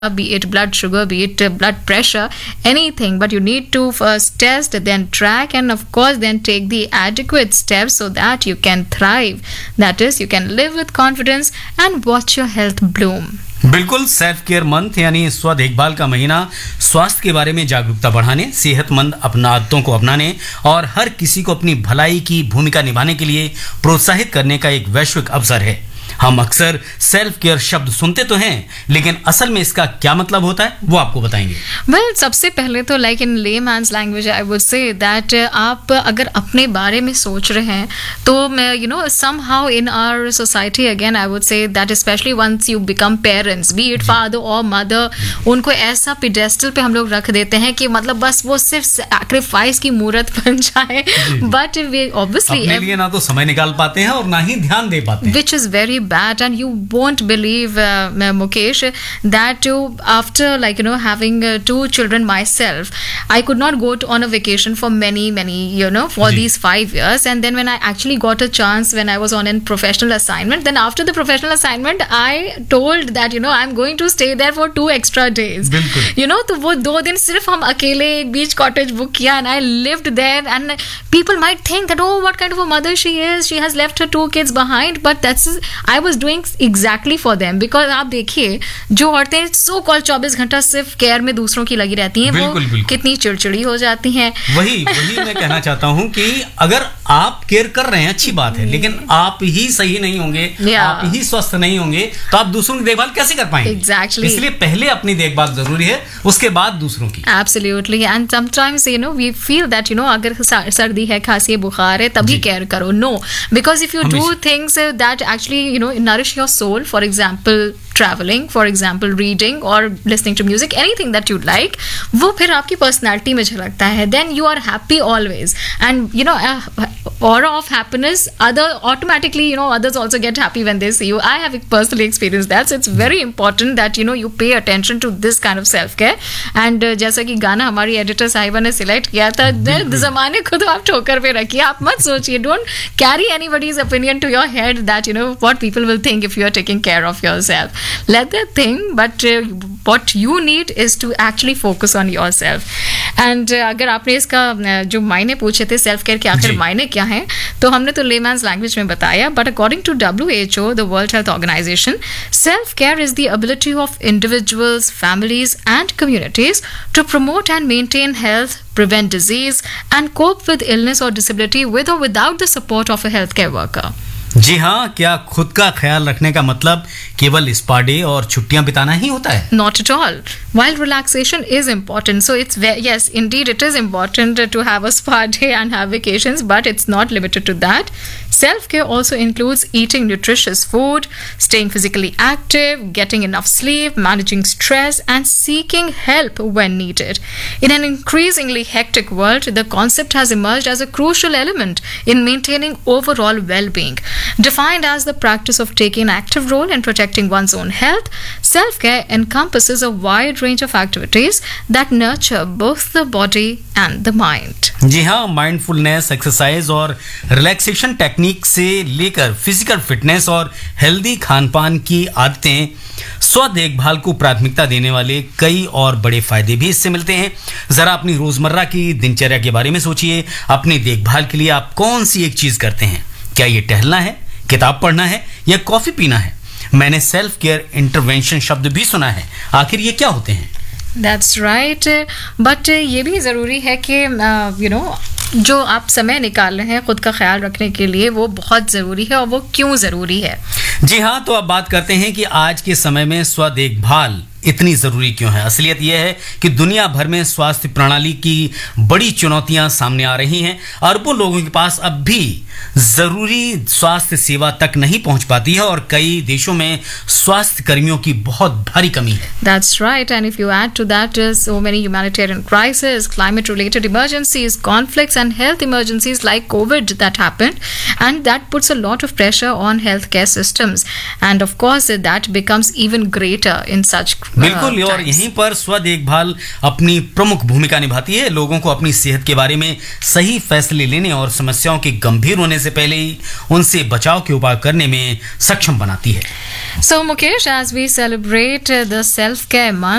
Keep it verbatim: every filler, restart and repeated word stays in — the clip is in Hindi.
be it blood sugar, be it uh, blood pressure, anything. But you need to first test, then track, and of course, then take the adequate steps so that you can thrive. That is, you can live with confidence and watch your health bloom. बिल्कुल, सेल्फ केयर मंथ यानी स्व देखभाल का महीना स्वास्थ्य के बारे में जागरूकता बढ़ाने, सेहतमंद अपना आदतों को अपनाने और हर किसी को अपनी भलाई की भूमिका निभाने के लिए प्रोत्साहित करने का एक वैश्विक अवसर है। हम अक्सर सेल्फ केयर शब्द सुनते तो हैं, लेकिन असल में इसका क्या मतलब होता है वो आपको बताएंगे। वेल well, सबसे पहले तो like in layman's language I would say that आप अगर अपने बारे में सोच रहे हैं तो you know somehow in our society again I would say that specially once you become parents, B it father और मदर, उनको ऐसा पिडेस्टल पे हम लोग रख देते हैं कि मतलब बस वो सिर्फ सैक्रिफाइस की मूर्त बन जाए। बट वी ऑब्वियसली अपने लिए ना तो समय निकाल पाते हैं और ना ही ध्यान दे पाते हैं, which is very bad. And you won't believe uh, Mukesh that uh, after like you know having uh, two children myself, I could not go to, on a vacation for many many you know for Ji. these five years. And then when I actually got a chance when I was on a professional assignment, then after the professional assignment I told that you know I'm going to stay there for two extra days. You know, तो वो दो दिन सिर्फ हम अकेले एक बीच कॉटेज बुक किया and I lived there. And people might think that oh what kind of a mother she is, she has left her two kids behind, but that's I was doing exactly for them. Because आप देखिए जो औरतें सो कॉल चौबीस घंटा सिर्फ केयर में दूसरों की लगी रहती हैं, वो बिल्कुल। कितनी चिड़चिड़ी हो जाती हैं। वही वही मैं कहना चाहता हूँ कि अगर आप केयर कर रहे हैं अच्छी बात है, लेकिन आप ही सही नहीं होंगे, आप ही स्वस्थ नहीं होंगे तो आप दूसरों की देखभाल कैसे कर पाएंगे? Exactly. इसलिए पहले अपनी देखभाल जरूरी है, उसके बाद दूसरों की। Absolutely. And sometimes you know we feel that you know अगर सर्दी है, खांसी है, बुखार है, तभी केयर करो। No, because if you do things that actually you know nourish your soul, for example traveling, for example reading or listening to music, anything that you like, वो फिर आपकी पर्सनालिटी में झलकता है, then you are happy always. And you know uh, aura of happiness, other automatically you know others also get happy when they see you. I have personally experienced that, so it's very important that you know you pay attention to this kind of self care. And uh, जैसा कि गाना हमारी एडिटर साहिबा ने सिलेक्ट किया था, ज़माने को तो आप ठोकर पे रखिए, आप मत सोचिए, don't carry anybody's opinion to your head that you know what people will think if you are taking care of yourself. Let them think, but uh, what you need is to actually focus on yourself. And uh, अगर आपने इसका uh, जो मायने पूछे थे सेल्फ केयर के आखिर मायने क्या हैं, तो हमने तो लेमैन्स लैंग्वेज में बताया. But according to W H O, the world health organisation, self care is the ability of individuals, families and communities to promote and maintain health, prevent disease, and cope with illness or disability with or without the support of a healthcare worker. जी हाँ, क्या खुद का ख्याल रखने का मतलब केवल स्पा डे और छुट्टियां बिताना ही होता है? Not at all. While relaxation is important, so it's very, yes, indeed it is important to have a spa day and have vacations, but it's not limited to that. Self-care also includes eating nutritious food, staying physically active, getting enough sleep, managing stress, and seeking help when needed. In an increasingly hectic world, the concept has emerged as a crucial element in maintaining overall well-being. Defined as the practice of taking an active role in protecting one's own health, self-care encompasses a wide range of activities that nurture both the body and the mind. जी हाँ, माइंडफुलनेस, एक्सरसाइज और रिलैक्सेशन टेक्निक से लेकर फिजिकल फिटनेस और हेल्दी खान पान की आदतें, स्व देखभाल को प्राथमिकता देने वाले कई और बड़े फायदे भी इससे मिलते हैं. जरा अपनी रोजमर्रा की दिनचर्या के बारे में सोचिए. अपनी देखभाल के लिए आप कौन सी एक चीज करते हैं? क्या ये टहलना है, किताब पढ़ना है या कॉफी पीना है? मैंने सेल्फ केयर इंटरवेंशन शब्द भी सुना है. आखिर ये क्या होते हैं? That's right. बट ये भी ज़रूरी है कि यू नो जो आप समय निकाल रहे हैं खुद का ख्याल रखने के लिए, वो बहुत ज़रूरी है. और वो क्यों ज़रूरी है? जी हाँ, तो अब बात करते हैं कि आज के समय में स्व देखभाल इतनी ज़रूरी क्यों है. असलियत यह है कि दुनिया भर में स्वास्थ्य प्रणाली की बड़ी चुनौतियां सामने आ रही हैं. अरबों लोगों के पास अब भी ज़रूरी स्वास्थ्य सेवा तक नहीं पहुंच पाती है और कई देशों में स्वास्थ्य कर्मियों की बहुत भारी कमी है. That's right. And if you add to that uh, so many humanitarian crises, climate-related emergencies, conflicts and health emergencies like COVID that happened, and that puts a lot of pressure on healthcare systems. And of course, uh, that becomes even greater in such बिल्कुल, और यहीं पर स्व देखभाल अपनी प्रमुख भूमिका निभाती है। लोगों को अपनी सेहत के बारे में सही फैसले लेने और समस्याओं के गंभीर होने से पहले ही उनसे बचाव के उपाय करने में सक्षम बनाती है। So Mukesh, as we celebrate the self-care month,